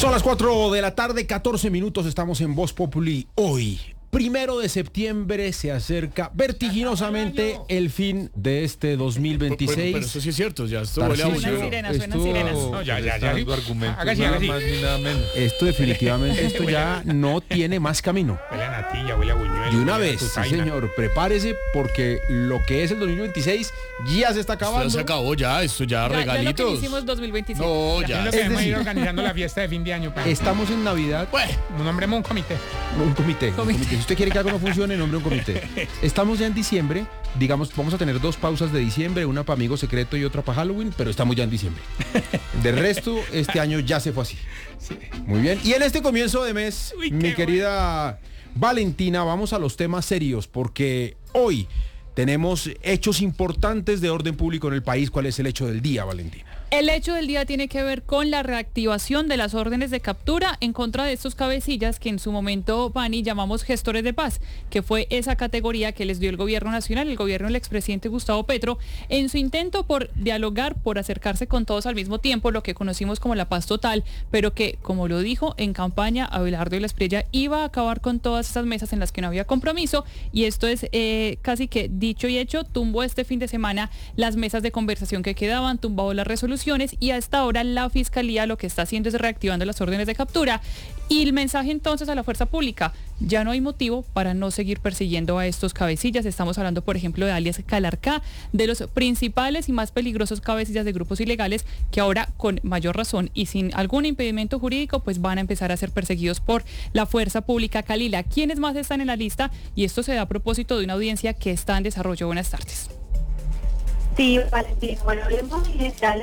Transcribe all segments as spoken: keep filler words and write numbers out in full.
Son las cuatro de la tarde, catorce minutos, estamos en Voz Populi. Hoy, primero de septiembre, se acerca vertiginosamente el fin de este dos mil veintiséis. Pero, pero eso sí es cierto, ya esto huele a Tarcisio, buceo. Suenan sirenas, suenan esto- sirenas. No, ya, ya, ya. argumentos, Hágase, nada hágase. más ni nada menos. Esto definitivamente, esto ya no tiene más camino. Huele a natilla, huele a buñuelo. De una huele a vez, sí tusaina. señor, prepárese porque lo que es el dos mil veintiséis ya se está Esto acabando. ya se acabó ya, esto ya, Ya, ya lo que regalitos. hicimos dos mil veintisiete. No, Es ya. lo que Es debemos decir- ir organizando la fiesta de fin de año. Para Estamos en Navidad. Bueno, nombremos un comité. Un comité, un Comité. comité. Si usted quiere que algo no funcione, nombre un comité. Estamos ya en diciembre, digamos, vamos a tener dos pausas de diciembre, una para Amigo Secreto y otra para Halloween, pero estamos ya en diciembre. De resto, este año ya se fue así. Muy bien. Y en este comienzo de mes, Uy, qué mi querida Valentina, vamos a los temas serios, porque hoy tenemos hechos importantes de orden público en el país. ¿Cuál es el hecho del día, Valentina? El hecho del día tiene que ver con la reactivación de las órdenes de captura en contra de estos cabecillas que en su momento, Pani, llamamos gestores de paz, que fue esa categoría que les dio el gobierno nacional, el gobierno del expresidente Gustavo Petro, en su intento por dialogar, por acercarse con todos al mismo tiempo, lo que conocimos como la paz total, pero que, como lo dijo en campaña Abelardo de la Espriella, iba a acabar con todas esas mesas en las que no había compromiso, y esto es eh, casi que dicho y hecho, tumbó este fin de semana las mesas de conversación que quedaban, tumbó las resoluciones, y a esta hora la Fiscalía lo que está haciendo es reactivando las órdenes de captura. Y el mensaje entonces a la fuerza pública: ya no hay motivo para no seguir persiguiendo a estos cabecillas. Estamos hablando, por ejemplo, de alias Calarcá, de los principales y más peligrosos cabecillas de grupos ilegales que ahora, con mayor razón y sin algún impedimento jurídico, pues van a empezar a ser perseguidos por la fuerza pública. Calila, ¿quiénes más están en la lista? Y esto se da a propósito de una audiencia que está en desarrollo. Buenas tardes. Sí, Valentín, bueno, hablemos en general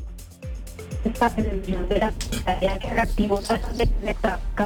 de esta televisión de la Fiscalía que reactivó tasas de de-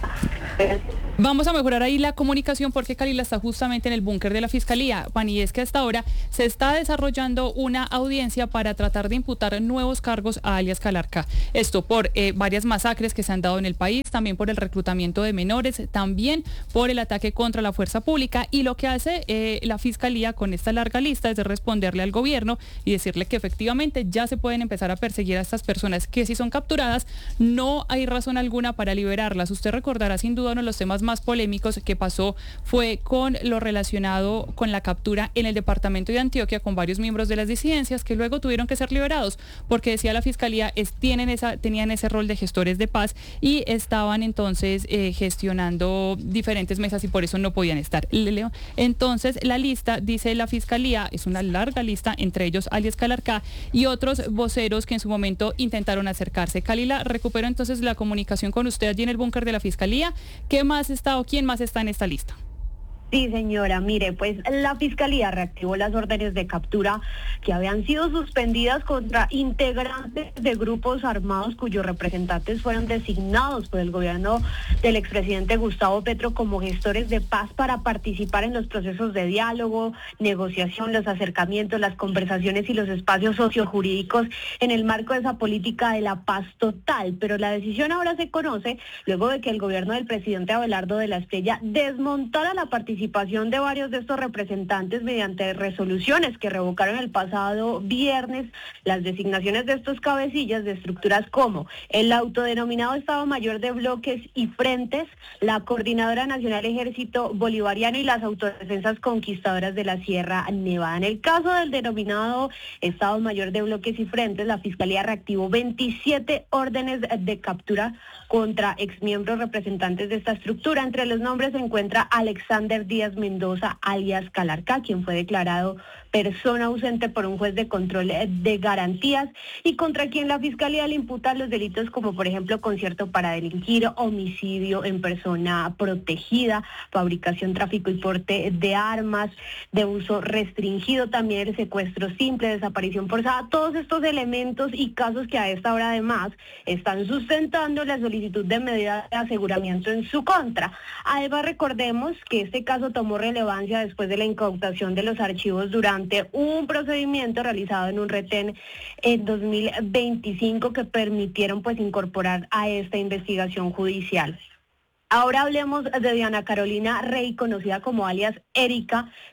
Vamos a mejorar ahí la comunicación porque Calila está justamente en el búnker de la Fiscalía. Pani, es que hasta ahora se está desarrollando una audiencia para tratar de imputar nuevos cargos a alias Calarcá. Esto por eh, varias masacres que se han dado en el país, también por el reclutamiento de menores, también por el ataque contra la fuerza pública. Y lo que hace eh, la Fiscalía con esta larga lista es de responderle al gobierno y decirle que efectivamente ya se pueden empezar a perseguir a estas personas que, si son capturadas, no hay razón alguna para liberarlas. Usted recordará sin duda uno de los temas más polémicos que pasó fue con lo relacionado con la captura en el departamento de Antioquia con varios miembros de las disidencias que luego tuvieron que ser liberados porque, decía la Fiscalía, es, tienen esa, tenían ese rol de gestores de paz y estaban entonces eh, gestionando diferentes mesas y por eso no podían estar. Leo. Entonces la lista, dice la Fiscalía, es una larga lista, entre ellos alias Calarcá y otros voceros que en su momento intentaron acercarse. Calila, recupero entonces la comunicación con usted allí en el búnker de la Fiscalía. ¿Qué más está o quién más está en esta lista? Sí, señora, mire, pues la Fiscalía reactivó las órdenes de captura que habían sido suspendidas contra integrantes de grupos armados cuyos representantes fueron designados por el gobierno del expresidente Gustavo Petro como gestores de paz para participar en los procesos de diálogo, negociación, los acercamientos, las conversaciones y los espacios sociojurídicos en el marco de esa política de la paz total. Pero la decisión ahora se conoce luego de que el gobierno del presidente Abelardo de la Espriella desmontara la participación participación de varios de estos representantes mediante resoluciones que revocaron el pasado viernes las designaciones de estos cabecillas de estructuras como el autodenominado Estado Mayor de Bloques y Frentes, la Coordinadora Nacional Ejército Bolivariano y las Autodefensas Conquistadoras de la Sierra Nevada. En el caso del denominado Estado Mayor de Bloques y Frentes, la Fiscalía reactivó veintisiete órdenes de captura contra exmiembros representantes de esta estructura. Entre los nombres se encuentra Alexander Díaz Mendoza, alias Calarcá, quien fue declarado persona ausente por un juez de control de garantías y contra quien la Fiscalía le imputa los delitos como, por ejemplo, concierto para delinquir, homicidio en persona protegida, fabricación, tráfico y porte de armas de uso restringido, también el secuestro simple, desaparición forzada. Todos estos elementos y casos que a esta hora además están sustentando la solicitud de medida de aseguramiento en su contra. Además, recordemos que este caso tomó relevancia después de la incautación de los archivos durante un procedimiento realizado en un retén en dos mil veinticinco que permitieron pues incorporar a esta investigación judicial. Ahora hablemos de Diana Carolina Rey, conocida como alias Erika,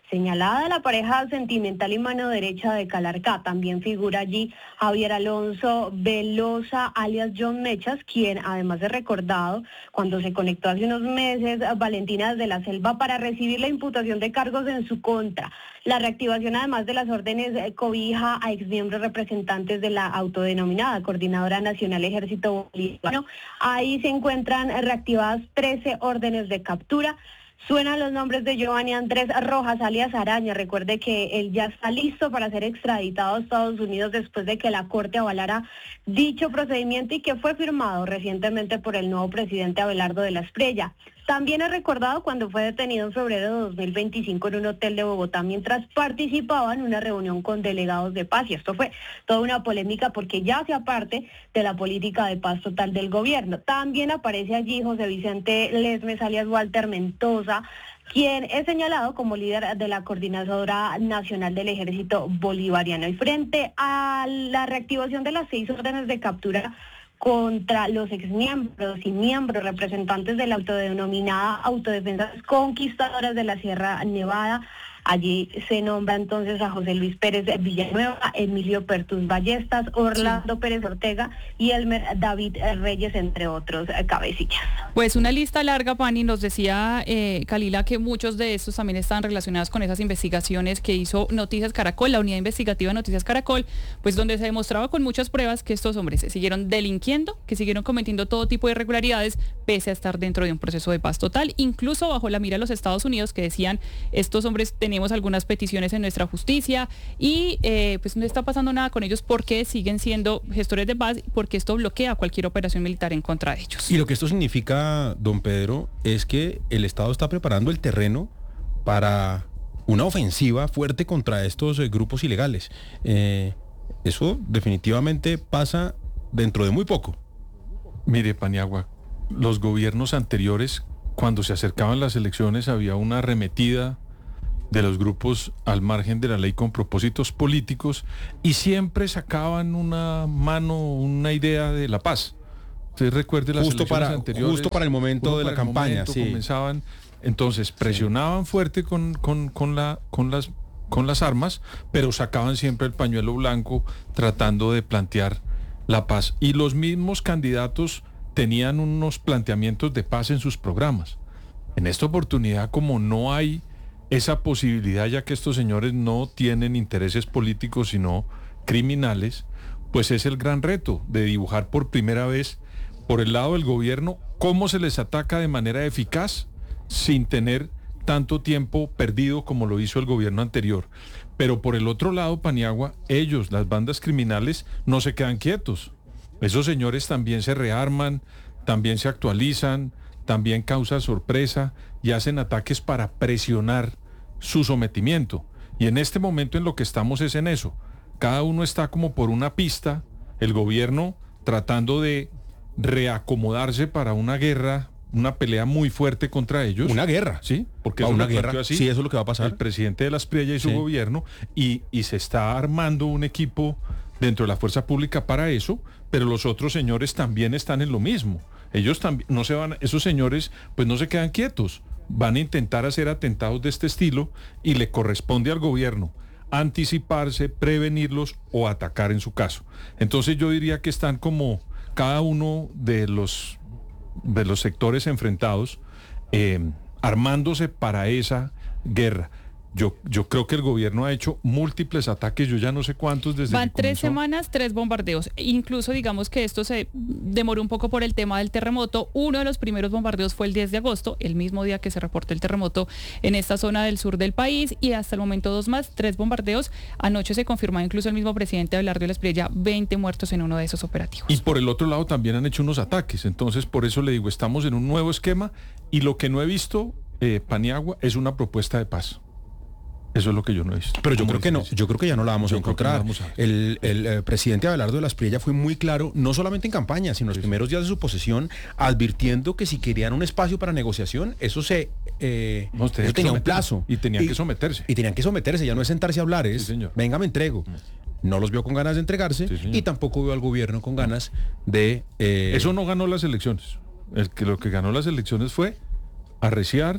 Señalada la pareja sentimental y mano derecha de Calarcá, también figura allí Javier Alonso Velosa, alias John Mechas, quien además es recordado cuando se conectó hace unos meses a Valentina desde la Selva para recibir la imputación de cargos en su contra. La reactivación, además de las órdenes, cobija a exmiembros representantes de la autodenominada Coordinadora Nacional Ejército Bolivariano. Ahí se encuentran reactivadas trece órdenes de captura. Suenan los nombres de Giovanni Andrés Rojas, alias Araña. Recuerde que él ya está listo para ser extraditado a Estados Unidos después de que la Corte avalara dicho procedimiento y que fue firmado recientemente por el nuevo presidente Abelardo de la Espriella. También es recordado cuando fue detenido en febrero de dos mil veinticinco en un hotel de Bogotá mientras participaba en una reunión con delegados de paz. Y esto fue toda una polémica porque ya hacía parte de la política de paz total del gobierno. También aparece allí José Vicente Lesmes, alias Walter Mendoza, quien es señalado como líder de la Coordinadora Nacional del Ejército Bolivariano. Y frente a la reactivación de las seis órdenes de captura contra los exmiembros y miembros representantes de la autodenominada Autodefensas Conquistadoras de la Sierra Nevada, allí se nombra entonces a José Luis Pérez Villanueva, Emilio Pertus Ballestas, Orlando sí. Pérez Ortega y Elmer David Reyes, entre otros eh, cabecillas. Pues una lista larga, Pani. Nos decía eh, Kalila que muchos de estos también están relacionados con esas investigaciones que hizo Noticias Caracol, la unidad investigativa de Noticias Caracol, pues donde se demostraba con muchas pruebas que estos hombres siguieron delinquiendo, que siguieron cometiendo todo tipo de irregularidades, pese a estar dentro de un proceso de paz total, incluso bajo la mira de los Estados Unidos, que decían, estos hombres tenemos algunas peticiones en nuestra justicia y eh, pues no está pasando nada con ellos porque siguen siendo gestores de paz, porque esto bloquea cualquier operación militar en contra de ellos. Y lo que esto significa, don Pedro, es que el Estado está preparando el terreno para una ofensiva fuerte contra estos eh, grupos ilegales. Eh, eso definitivamente pasa dentro de muy poco. Mire, Paniagua, los gobiernos anteriores, cuando se acercaban las elecciones, había una arremetida de los grupos al margen de la ley con propósitos políticos y siempre sacaban una mano, una idea de la paz. Usted recuerde las justo elecciones para, anteriores. Justo para el momento de la campaña, momento, sí. Comenzaban, entonces presionaban sí. fuerte con, con, con, la, con, las, con las armas, pero sacaban siempre el pañuelo blanco tratando de plantear la paz. Y los mismos candidatos tenían unos planteamientos de paz en sus programas. En esta oportunidad, como no hay esa posibilidad, ya que estos señores no tienen intereses políticos sino criminales, pues es el gran reto de dibujar por primera vez por el lado del gobierno cómo se les ataca de manera eficaz sin tener tanto tiempo perdido como lo hizo el gobierno anterior. Pero por el otro lado, Paniagua, ellos, las bandas criminales, no se quedan quietos. Esos señores también se rearman, también se actualizan, también causan sorpresa y hacen ataques para presionar su sometimiento. Y en este momento en lo que estamos es en eso. Cada uno está como por una pista, el gobierno tratando de reacomodarse para una guerra, una pelea muy fuerte contra ellos. Una guerra. Sí, porque va, es una una guerra. Así, sí, eso es lo que va a pasar. El presidente de la Espriella y su sí. gobierno, y, y se está armando un equipo dentro de la fuerza pública para eso, pero los otros señores también están en lo mismo. Ellos también, no se van, esos señores pues no se quedan quietos, van a intentar hacer atentados de este estilo y le corresponde al gobierno anticiparse, prevenirlos o atacar en su caso. Entonces yo diría que están como cada uno de los, de los sectores enfrentados eh, armándose para esa guerra. Yo, yo creo que el gobierno ha hecho múltiples ataques, yo ya no sé cuántos desde Van que tres comenzó. semanas, tres bombardeos. Incluso digamos que esto se demoró un poco por el tema del terremoto. Uno de los primeros bombardeos fue el diez de agosto, el mismo día que se reportó el terremoto en esta zona del sur del país, y hasta el momento dos más, tres bombardeos. Anoche se confirmó incluso el mismo presidente Abelardo de la Espriella, veinte muertos en uno de esos operativos. Y por el otro lado también han hecho unos ataques, entonces por eso le digo, estamos en un nuevo esquema y lo que no he visto, eh, Paniagua, es una propuesta de paz. Eso es lo que yo no he visto. Pero yo creo que no, yo creo que ya no la vamos yo a encontrar. No vamos a el, el, el presidente Abelardo de la Espriella fue muy claro, no solamente en campaña, sino en los sí, primeros días de su posesión, advirtiendo que si querían un espacio para negociación, eso se eh, no, eso tenía un plazo. Y tenían y, que someterse. Y tenían que someterse, ya no es sentarse a hablar, es, sí, venga, me entrego. No los vio con ganas de entregarse sí, y tampoco vio al gobierno con ganas de... Eh, eso no ganó las elecciones. El que, lo que ganó las elecciones fue arreciar,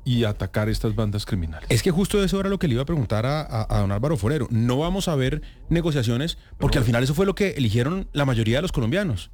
y atacar estas bandas criminales. Es que justo eso era lo que le iba a preguntar a, a, a don Álvaro Forero. No vamos a ver negociaciones porque al final eso fue lo que eligieron la mayoría de los colombianos.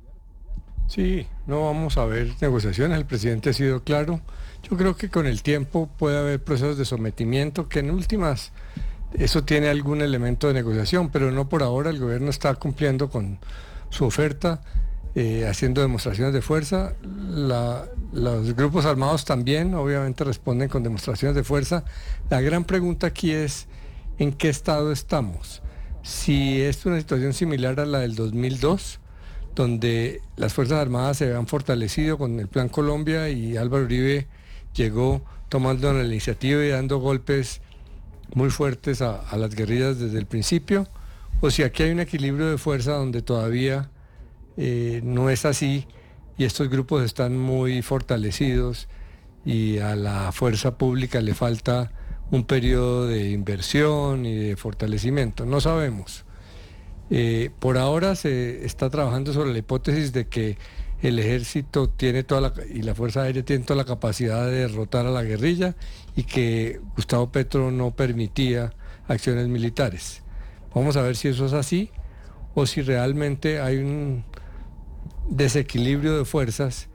Sí, no vamos a ver negociaciones, el presidente ha sido claro. Yo creo que con el tiempo puede haber procesos de sometimiento, que en últimas eso tiene algún elemento de negociación, pero no por ahora. El gobierno está cumpliendo con su oferta, eh, haciendo demostraciones de fuerza. La, los grupos armados también, obviamente, responden con demostraciones de fuerza. La gran pregunta aquí es, ¿en qué estado estamos? Si es una situación similar a la del dos mil dos, donde las Fuerzas Armadas se habían fortalecido con el Plan Colombia y Álvaro Uribe llegó tomando la iniciativa y dando golpes muy fuertes a, a las guerrillas desde el principio, o si aquí hay un equilibrio de fuerza donde todavía eh, no es así y estos grupos están muy fortalecidos y a la fuerza pública le falta un periodo de inversión y de fortalecimiento. No sabemos. Eh, por ahora se está trabajando sobre la hipótesis de que el ejército tiene toda la, y la Fuerza Aérea tiene toda la capacidad de derrotar a la guerrilla y que Gustavo Petro no permitía acciones militares. Vamos a ver si eso es así o si realmente hay un desequilibrio de fuerzas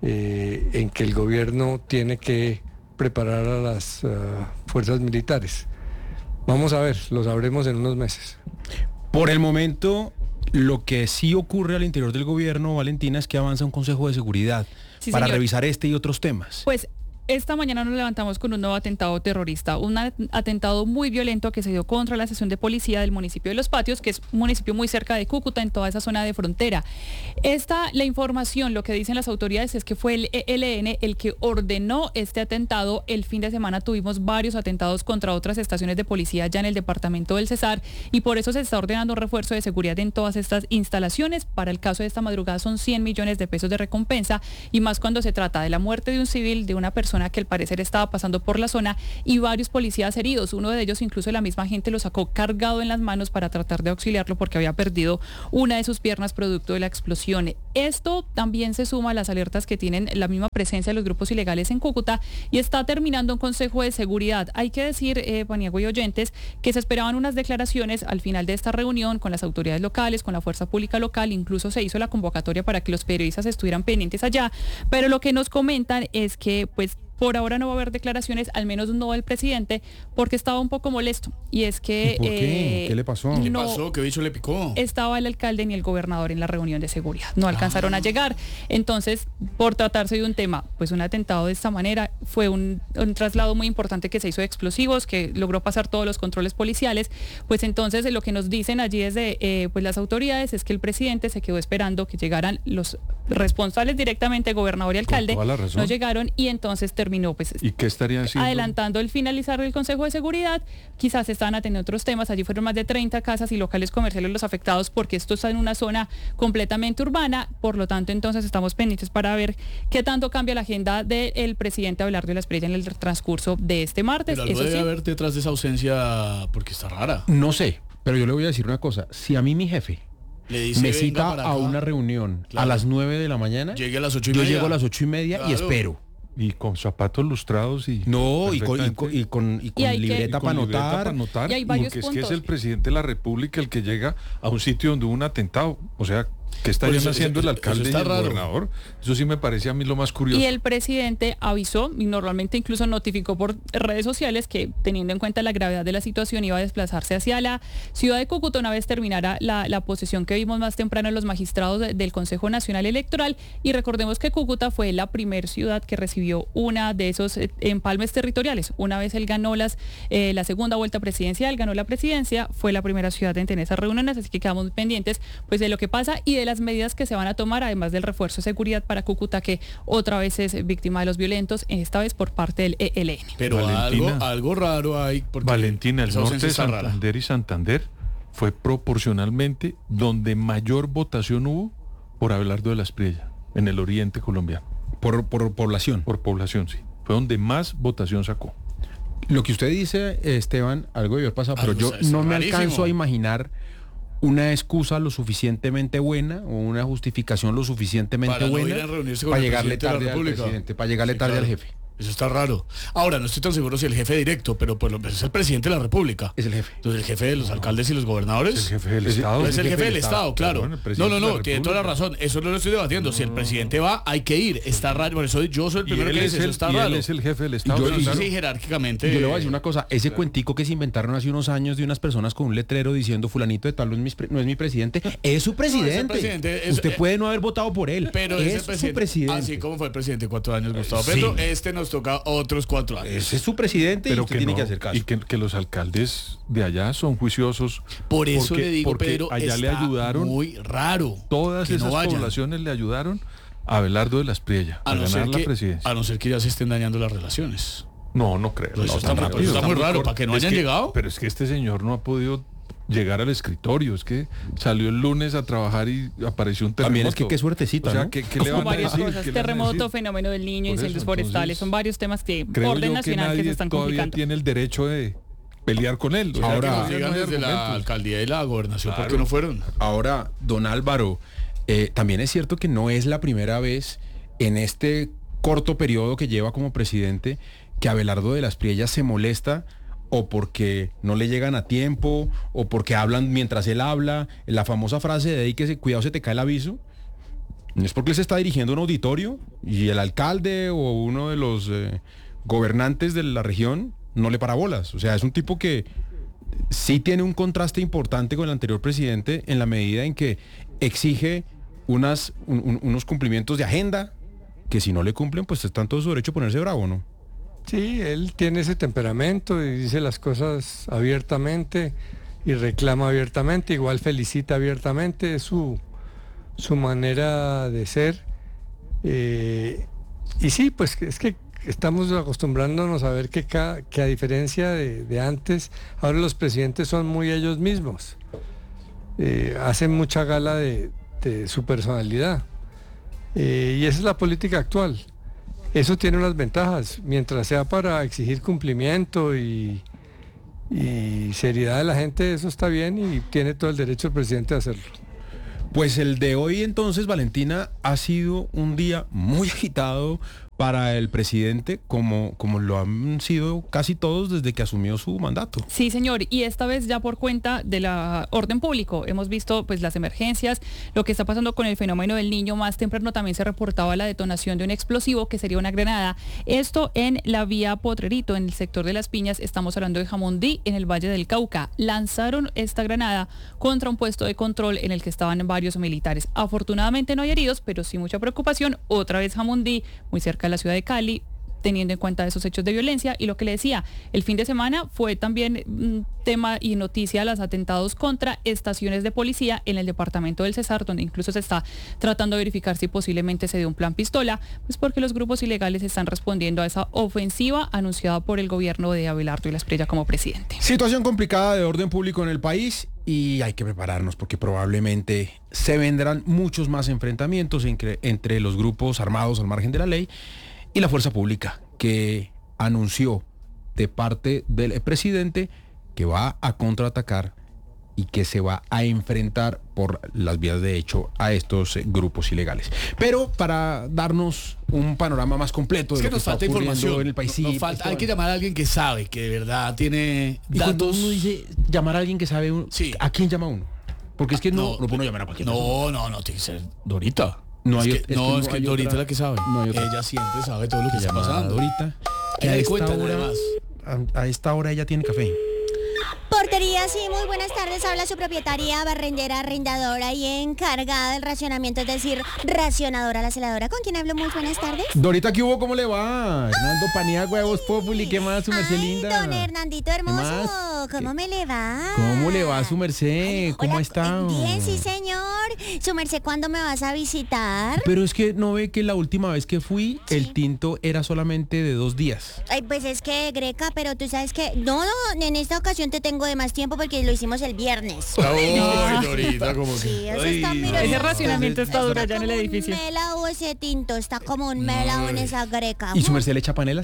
eh, en que el gobierno tiene que preparar a las uh, fuerzas militares. Vamos a ver, lo sabremos en unos meses. Por el momento, lo que sí ocurre al interior del gobierno, Valentina, es que avanza un Consejo de Seguridad sí, para señor. revisar este y otros temas. Pues esta mañana nos levantamos con un nuevo atentado terrorista, un atentado muy violento que se dio contra la estación de policía del municipio de Los Patios, que es un municipio muy cerca de Cúcuta, en toda esa zona de frontera. Esta, la información, lo que dicen las autoridades es que fue el E L N el que ordenó este atentado. El fin de semana tuvimos varios atentados contra otras estaciones de policía ya en el departamento del Cesar y por eso se está ordenando un refuerzo de seguridad en todas estas instalaciones. Para el caso de esta madrugada son cien millones de pesos de recompensa y más cuando se trata de la muerte de un civil, de una persona que al parecer estaba pasando por la zona y varios policías heridos. Uno de ellos incluso la misma gente lo sacó cargado en las manos para tratar de auxiliarlo porque había perdido una de sus piernas producto de la explosión. Esto también se suma a las alertas que tienen la misma presencia de los grupos ilegales en Cúcuta y está terminando un Consejo de Seguridad. Hay que decir, eh, Paniagua y oyentes, que se esperaban unas declaraciones al final de esta reunión con las autoridades locales, con la fuerza pública local, incluso se hizo la convocatoria para que los periodistas estuvieran pendientes allá, pero lo que nos comentan es que pues por ahora no va a haber declaraciones, al menos no del presidente, porque estaba un poco molesto. Y es que... ¿Y por qué? Eh, ¿Qué le pasó? ¿Qué no pasó? ¿Qué bicho le picó? estaba el alcalde ni el gobernador en la reunión de seguridad. No alcanzaron a llegar. Entonces, por tratarse de un tema, pues un atentado de esta manera, fue un, un traslado muy importante que se hizo de explosivos, que logró pasar todos los controles policiales. Pues entonces lo que nos dicen allí desde eh, pues las autoridades es que el presidente se quedó esperando que llegaran los responsables directamente, gobernador y alcalde. Con toda la razón. No llegaron y entonces terminó pues ¿Y qué estarían haciendo? adelantando el finalizar del Consejo de Seguridad. Quizás estaban atendiendo otros temas. Allí fueron más de treinta casas y locales comerciales los afectados porque esto está en una zona completamente urbana. Por lo tanto, entonces estamos pendientes para ver qué tanto cambia la agenda del presidente Abelardo de la Espriella en el transcurso de este martes. Pero algo Eso debe sí, haber detrás de esa ausencia porque está rara. No sé, pero yo le voy a decir una cosa. Si a mí mi jefe Le dice, me "Venga cita para a acá". una reunión Claro. a las nueve de la mañana, Llegue a las ocho y yo media. llego a las ocho y media y Claro. espero. Y con zapatos lustrados y... No, y con, y con, y perfectamente. con, y con Y hay que- libreta Y con para libreta anotar. para anotar, Y hay varios porque es que es puntos. el presidente de la República el que llega a un sitio donde hubo un atentado. O sea, ¿qué estarían Pues eso- haciendo eso- el alcalde eso y está el raro. gobernador? Eso sí me parece a mí lo más curioso. y el presidente avisó y normalmente incluso notificó por redes sociales que teniendo en cuenta la gravedad de la situación iba a desplazarse hacia la ciudad de Cúcuta una vez terminara la, la posesión que vimos más temprano en los magistrados de- del Consejo Nacional Electoral. Y recordemos que Cúcuta fue la primer ciudad que recibió una de esos eh, empalmes territoriales. Una vez él ganó las, eh, la segunda vuelta presidencial, ganó la presidencia, fue la primera ciudad en tener esas reuniones, así que quedamos pendientes pues de lo que pasa y de las medidas que se van a tomar, además del refuerzo de seguridad para Cúcuta, que otra vez es víctima de los violentos, esta vez por parte del E L N. Pero Valentina. algo, algo raro hay. Porque Valentina, el esa norte ausencia de está rara. Santander y Santander fue proporcionalmente donde mayor votación hubo por Abelardo de la Espriella, en el oriente colombiano. Por, por población. Por población, sí. Fue donde más votación sacó. Lo que usted dice, Esteban, algo debió haber pasado, Ah, pero pues, yo es no me rarísimo. alcanzo a imaginar una excusa lo suficientemente buena o una justificación lo suficientemente Para no buena ir a reunirse con para el llegarle presidente de la tarde al República. presidente, para llegarle Sí, tarde claro. al jefe. Eso está raro. Ahora, no estoy tan seguro si el jefe directo, pero por lo menos es el presidente de la República. Es el jefe. Entonces, el jefe de los alcaldes y los gobernadores. Es el jefe del Es- Estado. Es el jefe del Estado, claro. Bueno, el No, presidente no, de no, la tiene toda la República. razón. Eso no lo estoy debatiendo. Si el presidente va, hay que ir. Está raro. Por eso yo soy el Y primero él que es dice, eso el- está y él raro. es el jefe del Estado. yo- Pero y no sé yo- si jerárquicamente. Y yo le voy a decir una cosa, ese cuentico que se inventaron hace unos años de unas personas con un letrero diciendo fulanito de tal no es mi, pre- no es mi presidente, es su presidente. presidente, es- Usted eh, puede no haber votado por él, Pero es es el su presidente. presidente. Así como fue el presidente cuatro años, Gustavo Sí. Petro, este nos toca otros cuatro años. Ese es su presidente y Pero usted que tiene no, que hacer caso. y que, que los alcaldes de allá son juiciosos. Por eso porque- le digo, porque Pedro, allá le está ayudaron, muy raro. todas que no esas vayan. poblaciones le ayudaron a Abelardo de la Espriella a, A no, ganar ser la que, presidencia. a no ser que ya se estén dañando las relaciones. No, no creo. Pues eso No, está tan muy- rápido. eso está muy raro, corto. para que no Es hayan llegado. Pero es que este señor no ha podido llegar al escritorio. Es que salió el lunes a trabajar y apareció un terremoto. También es que qué suertecita, O sea, ¿no? ¿qué, qué le Son van a varias decir? cosas, ¿Qué le van a terremoto, decir? fenómeno del niño, Por eso, incendios forestales, entonces, son varios temas que Creo orden yo que nacional que, nadie se están todavía complicando. tiene el derecho de pelear con él. O sea, Ahora- que Que no nos hay digan desde la argumentos. alcaldía y la gobernación por Claro. qué no fueron. Ahora, don Álvaro, eh, también es cierto que no es la primera vez en este corto periodo que lleva como presidente que Abelardo de la Espriella se molesta o porque no le llegan a tiempo o porque hablan mientras él habla. La famosa frase de ahí que se, cuidado se te cae el aviso. No es porque él se está dirigiendo a un auditorio y el alcalde o uno de los eh, gobernantes de la región no le para bolas. O sea, es un tipo que sí tiene un contraste importante con el anterior presidente en la medida en que exige unas, un- un- unos cumplimientos de agenda que si no le cumplen, pues está en todo su derecho a ponerse bravo, ¿no? Sí, él tiene ese temperamento y dice las cosas abiertamente y reclama abiertamente, igual felicita abiertamente, es su, su manera de ser. Eh, y sí, pues que- es que estamos acostumbrándonos a ver que, ca- que a diferencia de, de antes, ahora los presidentes son muy ellos mismos. Eh, hacen mucha gala de, de su personalidad. Eh, y esa es la política actual. Eso tiene unas ventajas, mientras sea para exigir cumplimiento y, y seriedad de la gente, eso está bien y tiene todo el derecho el presidente a hacerlo. Pues el de hoy entonces, Valentina, ha sido un día muy agitado para el presidente, como, como lo han sido casi todos desde que asumió su mandato. Sí, señor, y esta vez ya por cuenta de la orden público. Hemos visto pues las emergencias, lo que está pasando con el fenómeno del niño. Más temprano también se reportaba la detonación de un explosivo que sería una granada. Esto en la vía Potrerito, en el sector de Las Piñas. Estamos hablando de Jamundí, en el Valle del Cauca. Lanzaron esta granada contra un puesto de control en el que estaban varios militares. Afortunadamente no hay heridos, pero sí mucha preocupación. Otra vez Jamundí, muy cerca de la ciudad de Cali, teniendo en cuenta esos hechos de violencia. Y lo que le decía, el fin de semana fue también un tema y noticia los atentados contra estaciones de policía en el departamento del Cesar, donde incluso se está tratando de verificar si posiblemente se dio un plan pistola, pues porque los grupos ilegales están respondiendo a esa ofensiva anunciada por el gobierno de Abelardo de la Espriella como presidente. Situación complicada de orden público en el país y hay que prepararnos porque probablemente se vendrán muchos más enfrentamientos entre, entre los grupos armados al margen de la ley y la fuerza pública, que anunció de parte del presidente que va a contraatacar y que se va a enfrentar por las vías de hecho a estos eh, grupos ilegales. Pero para darnos un panorama más completo de Es que lo que nos está falta ocurriendo información. en el país. No- Sí, nos falta- esto- hay que llamar a alguien que sabe, que de verdad tiene y cuando datos. uno dice llamar a alguien que sabe, un- Sí. ¿a quién llama uno? Porque es que no, no, puede uno llamar a cualquier persona. No, no, no, tiene que ser Dorita. No es hay que, ot- es que no, no es que hay Dorita otra- es la que sabe. no hay otra. Ella siempre sabe todo lo que está Llamada pasando. Dorita, que Ella a le esta cuenta, hora, además. a, a esta hora ella tiene café. Portería, sí, muy buenas tardes. Habla su propietaria, barrendera, arrendadora y encargada del racionamiento, es decir, racionadora, la celadora. ¿Con quién hablo? Muy buenas tardes. Dorita, ¿qué hubo? ¿Cómo le va? Hernando Panía, huevos, populi, ¿qué más, su merced Ay, linda? don Hernandito hermoso, más? ¿cómo me le va? ¿Cómo le va, su merced? ¿Cómo Hola, está? Bien, sí, señor. Su merced, ¿cuándo me vas a visitar? Pero es que no ve que la última vez que fui, Sí. el tinto era solamente de dos días. Ay, pues es que, Greca, pero tú sabes que... No, no, en esta ocasión te tengo de más tiempo porque lo hicimos el viernes. Ay, Dorita, como que. Sí, eso está, mira, Ese no, racionamiento está duro allá en el como un edificio. melao ese tinto, está como un melao en esa Greca. ¿Y su merced le echa panela? Sí.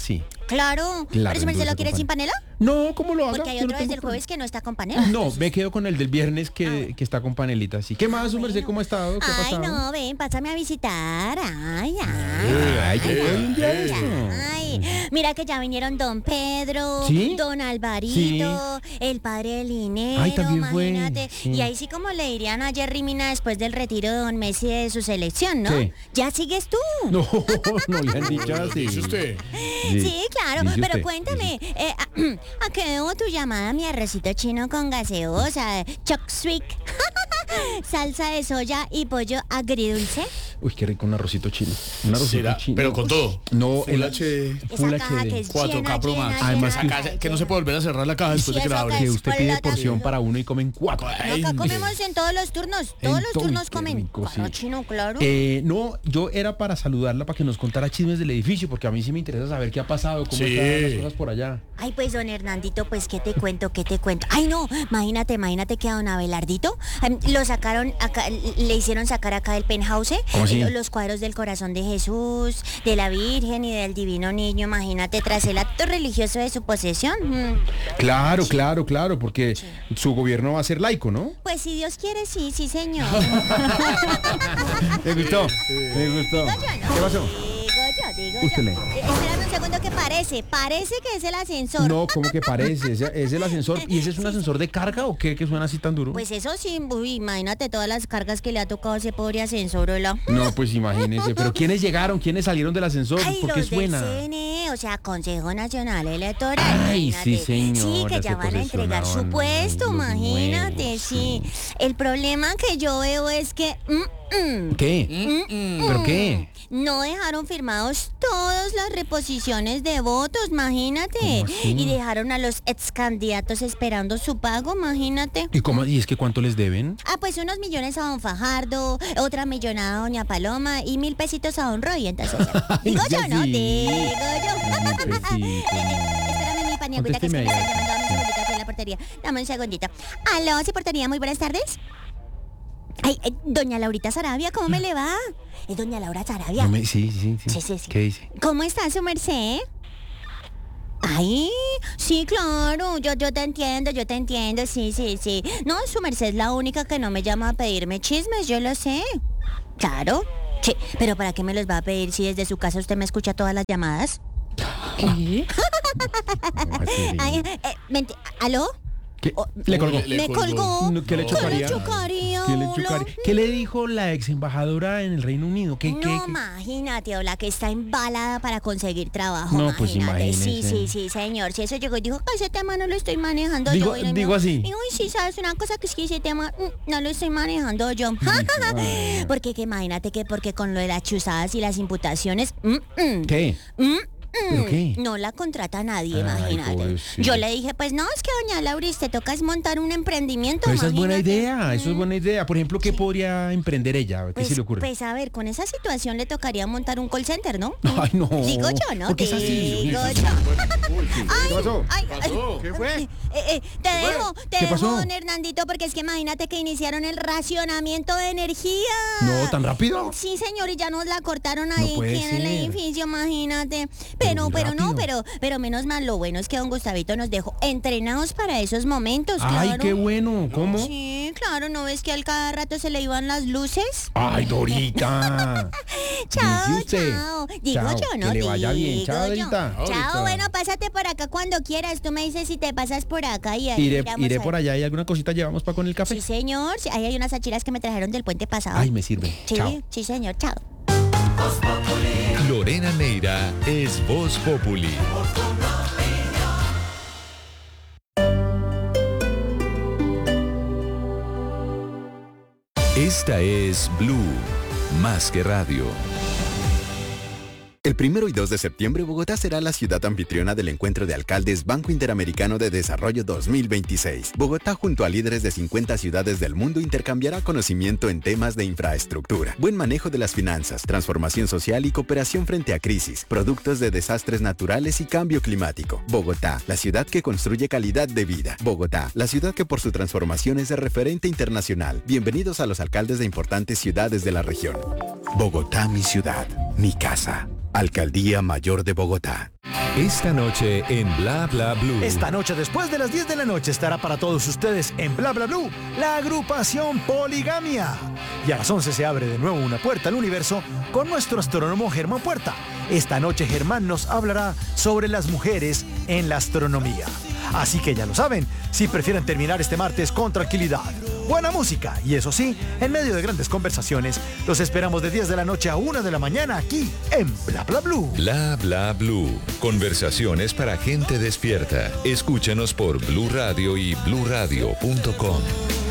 Claro. Claro, ¿Pero en su merced dulce lo quiere con sin panela? No, ¿cómo lo haga? Porque hay Yo no otro desde tengo el problema. jueves que no está con panela. No, me quedo con el del viernes que, que está con panelita, sí. ¿Qué más, su merced? ¿Cómo ha estado? ¿Qué ha Ay, pasado? no, ven, pásame a visitar. Ay, ay. Eh, ay, qué buen día ay, esto. ay. Mira que ya vinieron don Pedro, ¿Sí? don Alvarito, el padre del dinero, Ay, también fue, imagínate. sí. Y ahí sí como le dirían a Jerry Mina después del retiro de don Messi de su selección, ¿no? ¿Qué? Ya sigues tú. No, no le han dicho así. Dice usted. Sí, claro, dice pero usted, cuéntame, eh, ¿a, a qué debo tu llamada, mi arrocito chino con gaseosa, choc sweet, salsa de soya y pollo agridulce? Uy, qué rico un arrocito chino. Un arrocito Será, chino. pero con todo. No, Full el H D. Full Esa caja H D. que es cuatro K llena, Pro llena, Max. llena, Además Esa caja que no se puede volver a cerrar la caja después Sí, de que la esa abres. Que es usted por pide la porción también. para uno y comen cuatro. No, acá comemos en todos los turnos, todos los todo, turnos qué comen. rico, Claro, sí. chino, claro. Eh, no, yo era para saludarla para que nos contara chismes del edificio, porque a mí sí me interesa saber qué ha pasado, cómo Sí. están las cosas por allá. Ay, pues don Hernandito, pues qué te cuento, qué te cuento. Ay, no, imagínate, imagínate que a don Abelardito em, lo sacaron acá, le hicieron sacar acá del penthouse, eh, ¿Cómo así? lo- los cuadros del corazón de Jesús, de la Virgen y del Divino Niño, imagínate, tras el acto religioso de su posesión. Mm. Claro, claro, claro, porque su gobierno va a ser laico, ¿no? Pues si Dios quiere, sí, sí, señor. Me gustó, me gustó. Digo yo, ¿no? ¿Qué pasó? Digo yo, digo yo. Ústele. Eh, espérame un segundo que parece, parece que es el ascensor. No, ¿cómo que parece? ¿Es, es el ascensor? ¿Y ese es un ascensor de carga o qué que suena así tan duro? Pues eso sí, uy, imagínate todas las cargas que le ha tocado a ese pobre ascensor, hola. No, pues imagínese. Pero ¿quiénes llegaron? ¿Quiénes salieron del ascensor? Ay, ¿Por qué los del suena? C N E, o sea, Consejo Nacional Electoral. Ay, imagínate. sí, señora, Sí, que ya se van a entregar su posesionaban puesto, los imagínate, nuevos, sí. sí. El problema que yo veo es que... mm, mm, ¿Qué? mm, ¿Pero mm, qué? No dejaron firmados todas las reposiciones de votos, imagínate. ¿Cómo así? Y dejaron a los ex candidatos esperando su pago, imagínate. ¿Y cómo? ¿Y es que cuánto les deben? Ah, pues unos millones a don Fajardo, otra millonada a doña Paloma y mil pesitos a don Roy, entonces. Digo Ay, yo, ya ¿no? sí. Digo yo. Mil pesitos, Espérame mi paniagüita que es que Contésteme me ahí. están llamando. Dame un segundito aquí en la portería. Dame un segundito. Aló, ¿sí portería? Muy buenas tardes. Ay, eh, doña Laurita Sarabia, ¿cómo me le va? Es doña Laura Sarabia. No me- sí, sí, sí. Sí, sí, sí. ¿Qué dice? ¿Cómo está su merced? Ay, sí, claro, yo, yo te entiendo, yo te entiendo, sí, sí, sí. No, su merced es la única que no me llama a pedirme chismes, yo lo sé. Claro, sí, pero ¿para qué me los va a pedir si desde su casa usted me escucha todas las llamadas? ¿Qué? Así, Ay, eh, menti- ¿Aló? ¿Qué? Oh, ¿Le colgó? Le me colgó. colgó. No, ¿qué le ¿Qué chocaría? le chocaría, ¿Qué le hola? chocaría? ¿Qué le dijo la ex embajadora en el Reino Unido? ¿Qué, No, qué, qué? imagínate, o la que está embalada para conseguir trabajo. No, pues imagínate. Sí, imagínese. sí, sí, señor. Si eso llegó y dijo, "Ay, ese tema no lo estoy manejando Digo- yo. Y me digo así. Y, uy, sí, sabes una cosa que es que ese tema mm, no lo estoy manejando yo. Ay. Porque que imagínate que porque con lo de las chuzadas y las imputaciones, mm, mm, ¿Qué? mm, mm, ¿Pero qué? no la contrata nadie, Ay, imagínate. pobrecito. Yo le dije, pues no, es que doña Lauris, te toca es montar un emprendimiento. Pero esa es buena imagínate. idea, eso es buena idea. Por ejemplo, ¿qué podría emprender ella? ¿Qué Pues, se le ocurre? pues a ver, con esa situación le tocaría montar un call center, ¿no? Ay, no. Digo yo, ¿no? ¿Por qué es así? Digo Uy, yo. ¿Qué pasó? Ay, ay, ¿Qué fue? eh, eh, te dejo, te ¿Qué dejo, pasó? don Hernandito, porque es que imagínate que iniciaron el racionamiento de energía. No, ¿tan rápido? Sí, señor, y ya nos la cortaron No ahí puede aquí en el ser. edificio, imagínate. Pero Pero, muy pero, no, rápido. pero, pero menos mal, lo bueno es que don Gustavito nos dejó entrenados para esos momentos, Ay, claro. qué bueno. ¿Cómo? Sí, claro, ¿no ves que al cada rato se le iban las luces? Ay, Dorita. Chao, Dice usted. chao. Digo Chao, yo, ¿no? que le vaya bien. Digo Chao, yo. Dorita. Chao, Dorita. bueno, pásate por acá cuando quieras. Tú me dices si te pasas por acá y ahí Iré, miramos iré a ver. por allá y alguna cosita llevamos para con el café. Sí, señor. Sí, ahí hay unas achiras que me trajeron del puente pasado. Ay, me sirve. Sí, Chao. sí, señor. Chao. Lorena Neira es Voz Populi. Esta es Blue, más que radio. El primero y dos de septiembre, Bogotá será la ciudad anfitriona del Encuentro de Alcaldes Banco Interamericano de Desarrollo dos mil veintiséis. Bogotá, junto a líderes de cincuenta ciudades del mundo, intercambiará conocimiento en temas de infraestructura, buen manejo de las finanzas, transformación social y cooperación frente a crisis, productos de desastres naturales y cambio climático. Bogotá, la ciudad que construye calidad de vida. Bogotá, la ciudad que por su transformación es de referente internacional. Bienvenidos a los alcaldes de importantes ciudades de la región. Bogotá, mi ciudad, mi casa. Alcaldía Mayor de Bogotá. Esta noche en Bla Bla Blue. Esta noche, después de las diez de la noche, estará para todos ustedes en Bla Bla Blue la agrupación Poligamia. Y a las once se abre de nuevo una puerta al universo con nuestro astrónomo Germán Puerta. Esta noche Germán nos hablará sobre las mujeres en la astronomía. Así que ya lo saben, si prefieren terminar este martes con tranquilidad, buena música y eso sí, en medio de grandes conversaciones, los esperamos de diez de la noche a una de la mañana aquí en Bla Bla Blue. Bla Bla Blue. Conversaciones para gente despierta. Escúchanos por Blue Radio y blue radio punto com.